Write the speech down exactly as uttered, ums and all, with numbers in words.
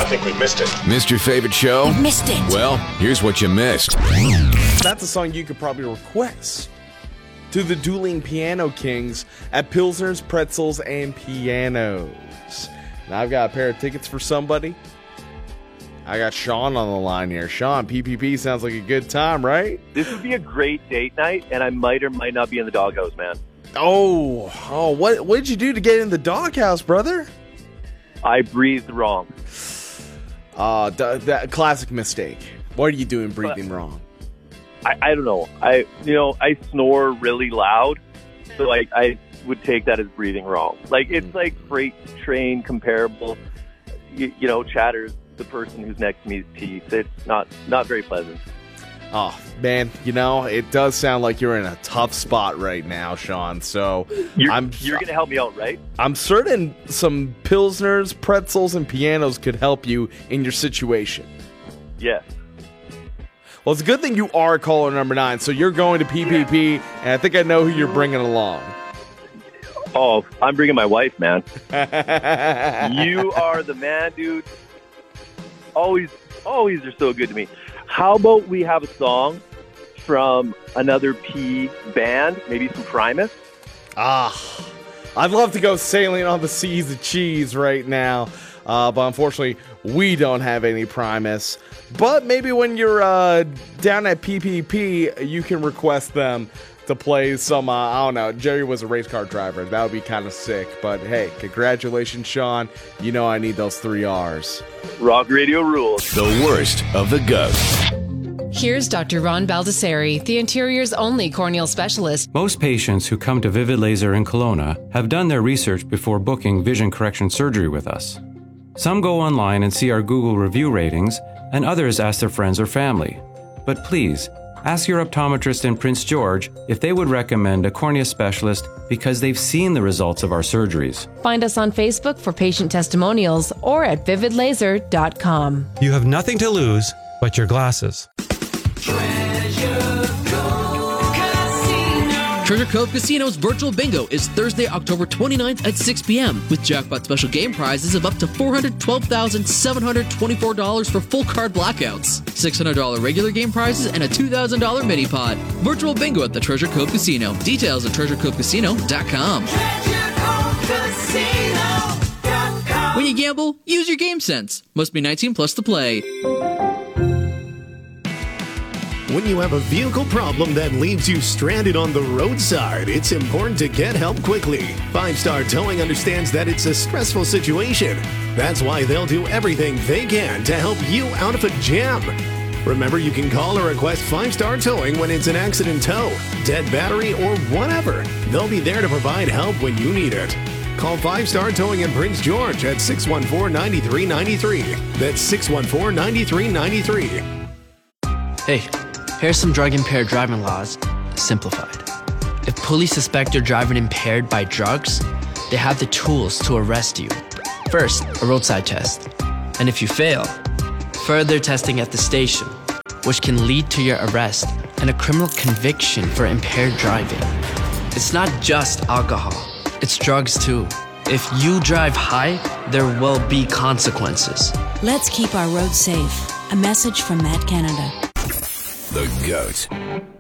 think we missed it. Missed your favorite show? You missed it. Well, here's what you missed. That's a song you could probably request to the Dueling Piano Kings at Pilsners, Pretzels, and Pianos. Now I've got a pair of tickets for somebody. I got Sean on the line here. Sean, P P P sounds like a good time, right? This would be a great date night, and I might or might not be in the doghouse, man. Oh, oh, what what did you do to get in the doghouse, brother? I breathed wrong. Uh, d- that classic mistake. What are you doing breathing wrong? I, I don't know. I you know I snore really loud, so like I would take that as breathing wrong. Like it's like freight train comparable. You, you know, chatters the person who's next to me's teeth. It's not not very pleasant. Oh, man, you know, it does sound like you're in a tough spot right now, Sean. So You're, I'm you're going to help me out, right? I'm certain some Pilsners, Pretzels, and Pianos could help you in your situation. Yes. Well, it's a good thing you are caller number nine, so you're going to P P P, and I think I know who you're bringing along. Oh, I'm bringing my wife, man. You are the man, dude. Always, always are so good to me. How about we have a song from another P band, maybe some Primus? Ah, I'd love to go sailing on the seas of cheese right now, uh, but unfortunately, we don't have any Primus. But maybe when you're uh, down at P P P, you can request them to play some, uh, I don't know, Jerry was a race car driver. That would be kind of sick. But hey, congratulations, Sean. You know I need those three R's. Rock radio rules. The worst of the ghosts. Here's Doctor Ron Baldessari, the interior's only corneal specialist. Most patients who come to Vivid Laser in Kelowna have done their research before booking vision correction surgery with us. Some go online and see our Google review ratings, and others ask their friends or family. But please, ask your optometrist in Prince George if they would recommend a cornea specialist because they've seen the results of our surgeries. Find us on Facebook for patient testimonials or at vivid laser dot com. You have nothing to lose but your glasses. Treasure Cove Casino's virtual bingo is Thursday, October twenty-ninth at six p.m. with jackpot special game prizes of up to four hundred twelve thousand seven hundred twenty-four dollars for full card blackouts, six hundred dollars regular game prizes, and a two thousand dollars mini pod. Virtual bingo at the Treasure Cove Casino. Details at treasure cove casino dot com. When you gamble, use your game sense. Must be nineteen plus to play. When you have a vehicle problem that leaves you stranded on the roadside, it's important to get help quickly. Five Star Towing understands that it's a stressful situation. That's why they'll do everything they can to help you out of a jam. Remember, you can call or request Five Star Towing when it's an accident tow, dead battery, or whatever. They'll be there to provide help when you need it. Call Five Star Towing in Prince George at six one four, nine three nine three. That's six one four, nine three nine three. Hey. Here's some drug-impaired driving laws, simplified. If police suspect you're driving impaired by drugs, they have the tools to arrest you. First, a roadside test. And if you fail, further testing at the station, which can lead to your arrest and a criminal conviction for impaired driving. It's not just alcohol, it's drugs too. If you drive high, there will be consequences. Let's keep our roads safe. A message from Matt Canada. The GOAT.